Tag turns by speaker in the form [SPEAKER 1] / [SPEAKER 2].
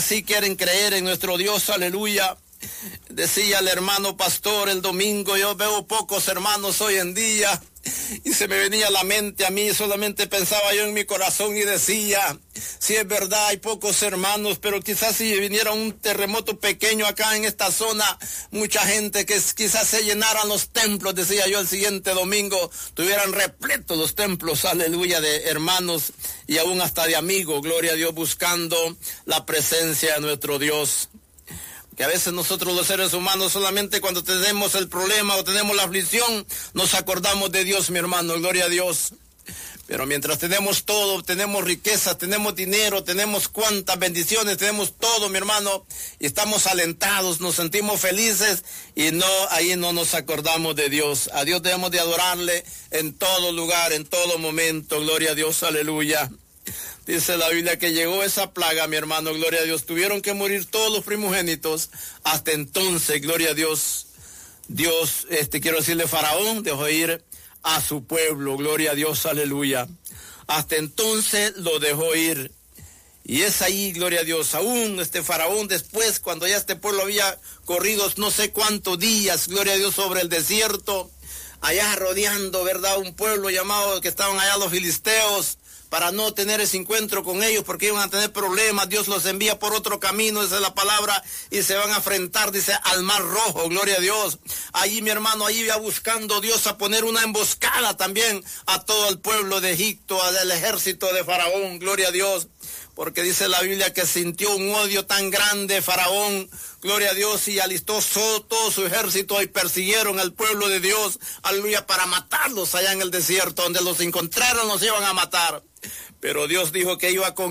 [SPEAKER 1] Sí quieren creer en nuestro Dios, aleluya. Decía el hermano pastor el domingo, yo veo pocos hermanos hoy en día, y se me venía a la mente a mí, solamente pensaba yo en mi corazón y decía, sí es verdad, hay pocos hermanos, pero quizás si viniera un terremoto pequeño acá en esta zona, mucha gente que quizás se llenaran los templos, decía yo el siguiente domingo, tuvieran repletos los templos, aleluya, de hermanos y aún hasta de amigos, gloria a Dios, buscando la presencia de nuestro Dios. Que a veces nosotros los seres humanos solamente cuando tenemos el problema o tenemos la aflicción nos acordamos de Dios, mi hermano, gloria a Dios. Pero mientras tenemos todo, tenemos riqueza, tenemos dinero, tenemos cuantas bendiciones, tenemos todo, mi hermano, y estamos alentados, nos sentimos felices y ahí no nos acordamos de Dios. A Dios debemos de adorarle en todo lugar, en todo momento, gloria a Dios, aleluya. Dice la Biblia que llegó esa plaga, mi hermano, gloria a Dios. Tuvieron que morir todos los primogénitos. Hasta entonces, gloria a Dios. Dios, quiero decirle, Faraón dejó ir a su pueblo, gloria a Dios, aleluya. Hasta entonces lo dejó ir. Y es ahí, gloria a Dios, aún Faraón después, cuando ya este pueblo había corrido no sé cuántos días, gloria a Dios, sobre el desierto, allá rodeando, ¿verdad? Un pueblo llamado, que estaban allá los filisteos, para no tener ese encuentro con ellos, porque iban a tener problemas. Dios los envía por otro camino, esa es la palabra, y se van a enfrentar, dice, al Mar Rojo, gloria a Dios. Allí, mi hermano, allí iba buscando Dios a poner una emboscada también a todo el pueblo de Egipto, al ejército de Faraón, gloria a Dios. Porque dice la Biblia que sintió un odio tan grande Faraón, gloria a Dios, y alistó todo su ejército y persiguieron al pueblo de Dios, aleluya, para matarlos allá en el desierto. Donde los encontraron los iban a matar. Pero Dios dijo que iba con